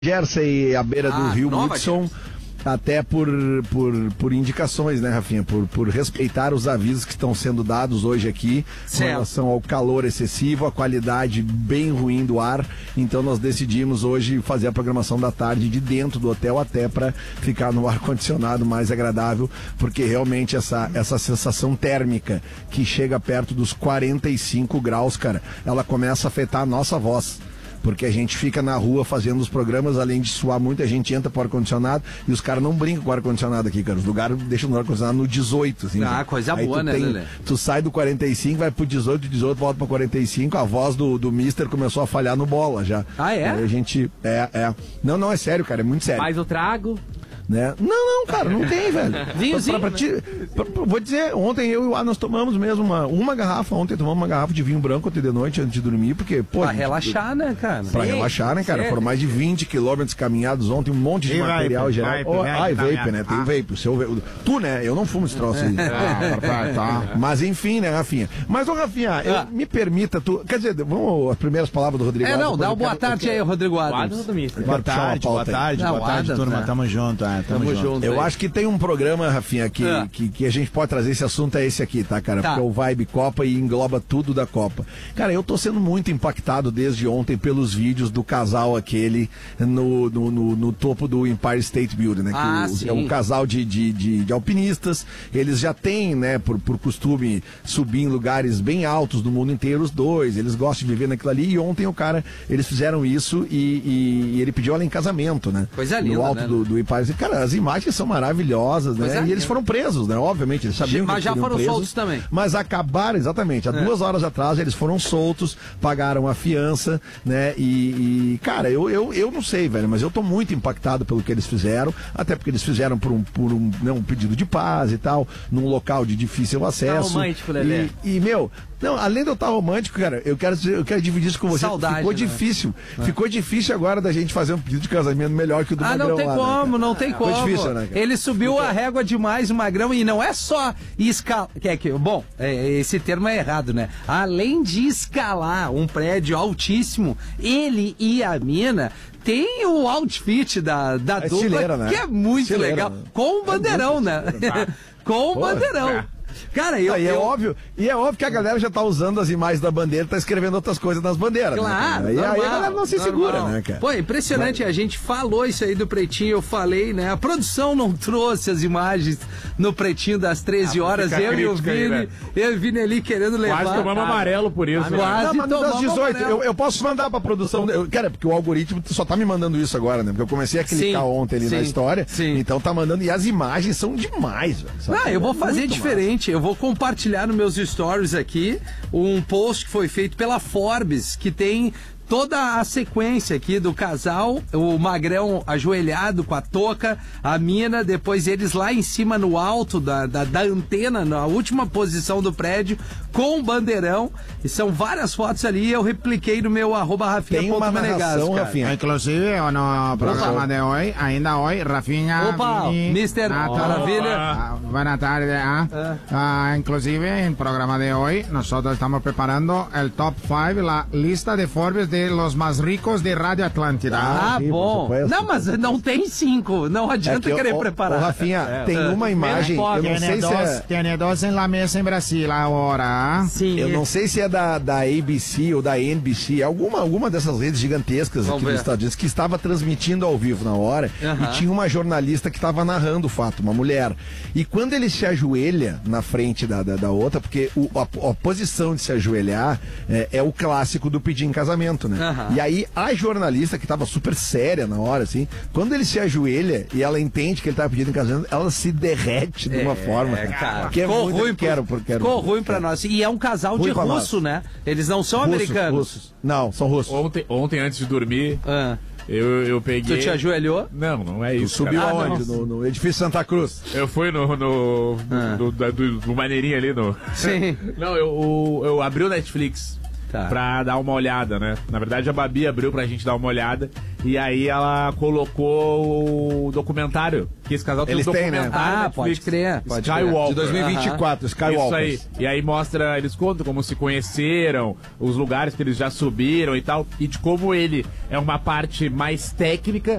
Jersey à beira do rio Hudson, até por indicações, né, Rafinha? Por respeitar os avisos que estão sendo dados hoje aqui, com relação ao calor excessivo, a qualidade bem ruim do ar. Então nós decidimos hoje fazer a programação da tarde de dentro do hotel, até para ficar no ar-condicionado mais agradável, porque realmente essa sensação térmica que chega perto dos 45 graus, cara, ela começa a afetar a nossa voz. Porque a gente fica na rua fazendo os programas, além de suar muito, a gente entra pro ar-condicionado e os caras não brincam com o ar-condicionado aqui, cara. Os lugares deixam o ar-condicionado no 18, assim. Ah, coisa boa, né, Lelê? Tu sai do 45, vai pro 18, 18 volta pra 45, a voz do Mister começou a falhar no bola já. Ah, é? Aí a gente, Não, é sério, cara, é muito sério. Faz o trago. Né? Não, cara, não tem, velho. Vinhozinho, vou dizer, ontem eu e o Ar, nós tomamos mesmo uma garrafa, tomamos uma garrafa de vinho branco ontem de noite, antes de dormir, porque, pô... Pra relaxar, né, cara? Pra relaxar, né, cara? Foram mais de 20 quilômetros caminhados ontem, um monte de material geral. Vape, né? Tem vape. Tu, né? Eu não fumo esse troço aí. Tá. Mas enfim, né, Rafinha? Mas, ô, Rafinha, me permita, quer dizer, vamos as primeiras palavras do Rodrigo Adams. Dá uma boa tarde aí, Rodrigo Adams. Boa tarde, turma, tamo junto. Tamo junto. Eu acho que tem um programa, Rafinha, que a gente pode trazer esse assunto, é esse aqui, tá, cara? Porque é o Vibe Copa e engloba tudo da Copa. Cara, eu tô sendo muito impactado desde ontem pelos vídeos do casal aquele no topo do Empire State Building, né? Que é um casal de alpinistas. Eles já têm, né, por costume, subir em lugares bem altos do mundo inteiro, os dois. Eles gostam de viver naquilo ali. E ontem eles fizeram isso e ele pediu ela em casamento, né? Coisa linda, no alto, né? do Empire. Cara, as imagens são maravilhosas, né? E eles foram presos, né? Obviamente, eles sabiam que mas já foram presos, soltos também. Mas acabaram, exatamente. Há 2 horas atrás eles foram soltos, pagaram a fiança, né? Cara, eu não sei, velho, mas eu tô muito impactado pelo que eles fizeram, até porque eles fizeram por um pedido de paz e tal, num local de difícil acesso. Tá romântico, Lelê. Não, além de eu estar romântico, cara, eu quero dividir isso com você. Saudade, ficou né? difícil. Ficou difícil agora da gente fazer um pedido de casamento melhor que o do Magrão. Não tem como, não tem como. Ficou difícil, né, cara? Ele subiu a régua demais, o Magrão, e não é só escalar. Bom, esse termo é errado, né? Além de escalar um prédio altíssimo, ele e a mina tem o outfit da dupla, né? Que é muito legal. Né? Com o bandeirão, né? Com o bandeirão. Cara, é óbvio que a galera já tá usando as imagens da bandeira, tá escrevendo outras coisas nas bandeiras. Claro, né, aí a galera não se segura, né, cara? Pô, impressionante, a gente falou isso aí do Pretinho, eu falei, né? A produção não trouxe as imagens no Pretinho das 13 horas, eu e o Vini ali querendo levar. Quase tomamos amarelo por isso. Quase mas das 18, eu posso mandar pra produção, cara, porque o algoritmo só tá me mandando isso agora, né? Porque eu comecei a clicar ontem ali na história, então tá mandando, e as imagens são demais, velho. Eu vou fazer diferente. Eu vou compartilhar nos meus stories aqui um post que foi feito pela Forbes, que tem toda a sequência aqui do casal, o Magrão ajoelhado com a touca, a mina, depois eles lá em cima no alto da antena, na última posição do prédio, com o bandeirão, e são várias fotos ali, eu repliquei no meu @Rafinha.Menegas. Inclusive, no programa de hoje, ainda hoje, Rafinha... Opa, Mister Maravilha. Buenas tardes. Inclusive, en el programa de hoy, nosotros estamos preparando el top 5, la lista de Forbes de los más ricos de Radio Atlântida. Sim, bom. Não, mas não tem 5. Não adianta querer preparar. Rafinha, tem uma imagem, eu não sei se é... Tem dois em la mesa em Brasil agora. Sim. Eu não sei se é da ABC ou da NBC, alguma dessas redes gigantescas aqui dos Estados Unidos, que estava transmitindo ao vivo na hora, e tinha uma jornalista que estava narrando o fato, uma mulher. E quando ele se ajoelha na frente da outra, porque a posição de se ajoelhar é o clássico do pedir em casamento, né? E aí a jornalista, que estava super séria na hora, assim, quando ele se ajoelha e ela entende que ele estava pedindo em casamento, ela se derrete de uma forma, cara, que é muito ruim. Ficou ruim pra nós. E é um casal de russo, né? Eles não são americanos. Russos. Não, são russos. Ontem antes de dormir, eu peguei... Tu te ajoelhou? Não é isso. Tu subiu aonde? No edifício Santa Cruz. Eu fui no maneirinho ali no... Sim. Não, eu abri o Netflix. pra dar uma olhada, né? Na verdade, a Babi abriu pra gente dar uma olhada e aí ela colocou o documentário, que esse casal tem um documentário, né? Pode crer. Skywalker. De 2024, Skywalker. Isso aí. E aí mostra, eles contam como se conheceram, os lugares que eles já subiram e tal, e de como ele é uma parte mais técnica